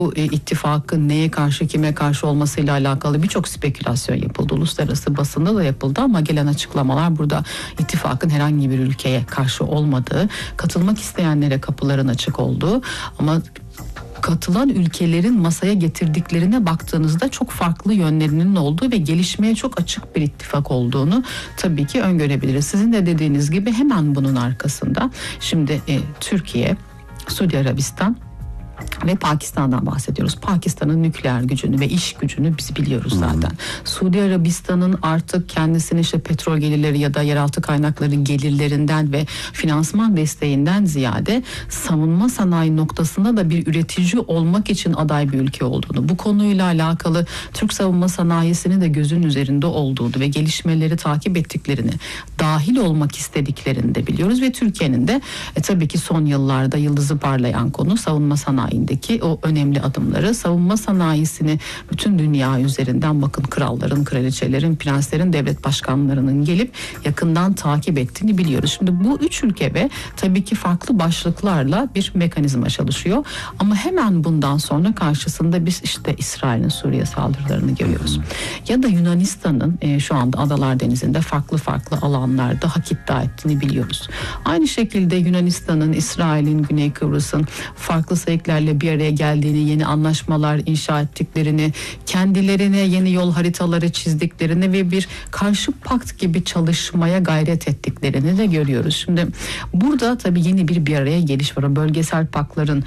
Bu ittifakın neye karşı kime karşı olmasıyla alakalı birçok spekülasyon yapıldı. Uluslararası basında da yapıldı ama gelen açıklamalar burada ittifakın herhangi bir ülkeye karşı olmadığı, katılmak isteyenlere kapıların açık olduğu ama katılan ülkelerin masaya getirdiklerine baktığınızda çok farklı yönlerinin olduğu ve gelişmeye çok açık bir ittifak olduğunu tabii ki öngörebiliriz. Sizin de dediğiniz gibi hemen bunun arkasında şimdi Türkiye, Suudi Arabistan ve Pakistan'dan bahsediyoruz. Pakistan'ın nükleer gücünü ve iş gücünü biz biliyoruz zaten. Suudi Arabistan'ın artık kendisini işte petrol gelirleri ya da yeraltı kaynakları gelirlerinden ve finansman desteğinden ziyade savunma sanayi noktasında da bir üretici olmak için aday bir ülke olduğunu, bu konuyla alakalı Türk savunma sanayisini de gözün üzerinde olduğunu ve gelişmeleri takip ettiklerini, dahil olmak istediklerini de biliyoruz ve Türkiye'nin de tabii ki son yıllarda yıldızı parlayan konu savunma sanayindeki o önemli adımları, savunma sanayisini bütün dünya üzerinden bakın kralların, kraliçelerin, prenslerin, devlet başkanlarının gelip yakından takip ettiğini biliyoruz. Şimdi bu üç ülke ve tabii ki farklı başlıklarla bir mekanizma çalışıyor. Ama hemen bundan sonra karşısında biz işte İsrail'in Suriye saldırılarını görüyoruz. Ya da Yunanistan'ın şu anda Adalar Denizi'nde farklı alanlarda hak iddia ettiğini biliyoruz. Aynı şekilde Yunanistan'ın, İsrail'in, Güney Kıbrıs'ın farklı sayıklarla bir araya geldiğini, yeni anlaşmalar inşa ettiklerini, kendilerine yeni yol haritaları çizdiklerini ve bir karşı pakt gibi çalışmaya gayret ettiklerini de görüyoruz. Şimdi burada tabii yeni bir araya geliş var. O bölgesel paktların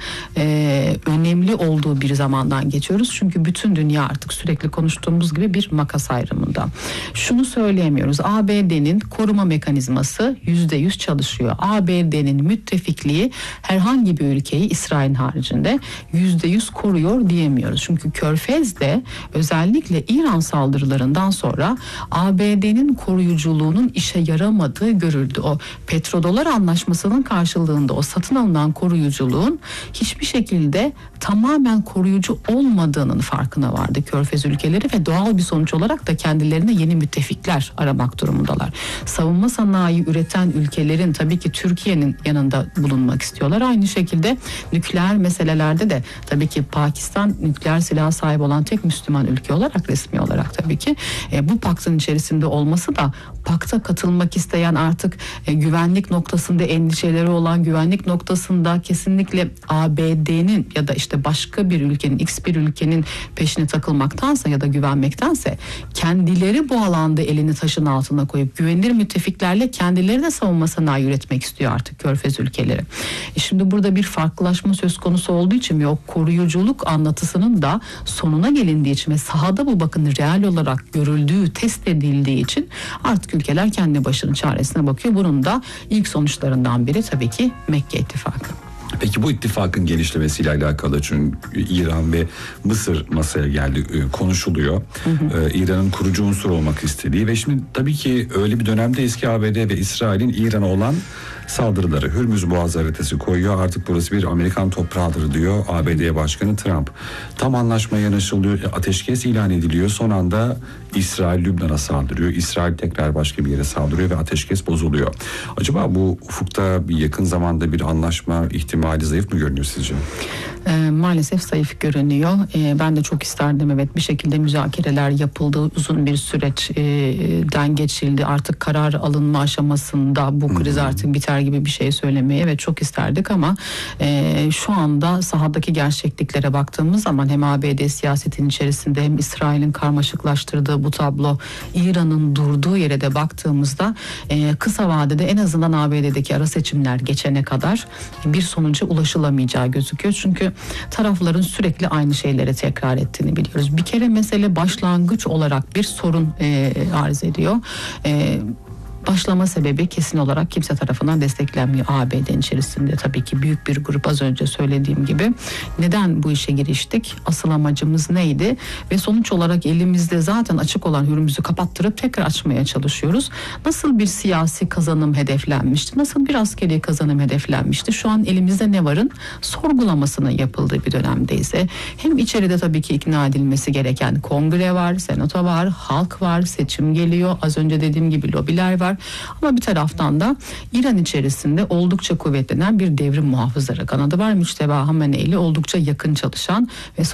önemli olduğu bir zamandan geçiyoruz. Çünkü bütün dünya artık sürekli konuştuğumuz gibi bir makas ayrımında. Şunu söyleyemiyoruz. ABD'nin koruma mekanizması %100 çalışıyor. ABD'nin müttefikliği herhangi bir ülkeyi İsrail haricinde %100 koruyor diyemiyoruz. Çünkü Körfez'de özellikle İran saldırılarından sonra ABD'nin koruyuculuğunun işe yaramadığı görüldü. O petrodolar anlaşmasının karşılığında o satın alınan koruyuculuğun hiçbir şekilde tamamen koruyucu olmadığının farkına vardı Körfez ülkeleri ve doğal bir sonuç olarak da kendilerine yeni müttefikler aramak durumundalar. Savunma sanayi üreten ülkelerin tabii ki Türkiye'nin yanında bulunmak istiyorlar. Aynı şekilde nükleer meselelerde de tabii ki Pakistan nükleer silah sahibi olan tek Müslüman ülke olarak, resmi olarak tabii ki bu paktın içerisinde olması da pakta katılmak isteyen artık güvenlik noktasında endişeleri olan, güvenlik noktasında kesinlikle ABD'nin ya da işte başka bir ülkenin, X bir ülkenin peşine takılmaktansa ya da güvenmektense kendileri bu alanda elini taşın altına koyup güvenilir müttefiklerle kendileri de savunma sanayi üretmek istiyor artık Körfez ülkeleri. Şimdi burada bir farklılaşma söz konusu olduğu için ve o koruyuculuk anlatısının da sonuna gelindiği için ve sahada bu bakın real olarak görüldüğü, test edildiği için artık ülkeler kendi başının çaresine bakıyor. Bunun da ilk sonuçlarından biri tabii ki Mekke İttifakı. Peki bu ittifakın genişlemesiyle alakalı çünkü İran ve Mısır masaya geldi, konuşuluyor. İran'ın kurucu unsur olmak istediği ve şimdi tabii ki öyle bir dönemdeyiz ki ABD ve İsrail'in İran'a olan saldırıları, Hürmüz Boğazı haritası koyuyor. Artık burası bir Amerikan toprağıdır diyor ABD Başkanı Trump. Tam anlaşmaya yanaşılıyor, ateşkes ilan ediliyor. Son anda İsrail Lübnan'a saldırıyor. İsrail tekrar başka bir yere saldırıyor ve ateşkes bozuluyor. Acaba bu ufukta bir yakın zamanda bir anlaşma ihtimali zayıf mı görünüyor sizce? Maalesef zayıf görünüyor. Ben de çok isterdim, evet, bir şekilde müzakereler yapıldı. Uzun bir süreçten geçildi. Artık karar alınma aşamasında bu kriz artık biter gibi bir şey söylemeye evet çok isterdik ama şu anda sahadaki gerçekliklere baktığımız zaman hem ABD siyasetin içerisinde hem İsrail'in karmaşıklaştırdığı bu tablo, İran'ın durduğu yere de baktığımızda kısa vadede en azından ABD'deki ara seçimler geçene kadar bir sonuca ulaşılamayacağı gözüküyor. Çünkü tarafların sürekli aynı şeyleri tekrar ettiğini biliyoruz. Bir kere mesele başlangıç olarak bir sorun arz ediyor. Başlama sebebi kesin olarak kimse tarafından desteklenmiyor ABD'nin içerisinde. Tabii ki büyük bir grup, az önce söylediğim gibi. Neden bu işe giriştik? Asıl amacımız neydi? Ve sonuç olarak elimizde zaten açık olan Hürmüz'ü kapattırıp tekrar açmaya çalışıyoruz. Nasıl bir siyasi kazanım hedeflenmişti? Nasıl bir askeri kazanım hedeflenmişti? Şu an elimizde ne varın sorgulamasının yapıldığı bir dönemdeyiz. Hem içeride tabii ki ikna edilmesi gereken kongre var, senato var, halk var, seçim geliyor. Az önce dediğim gibi lobiler var. var. Ama bir taraftan da İran içerisinde oldukça kuvvetlenen bir devrim muhafızları kanadı var. Müçteba Hamene'yle oldukça yakın çalışan ve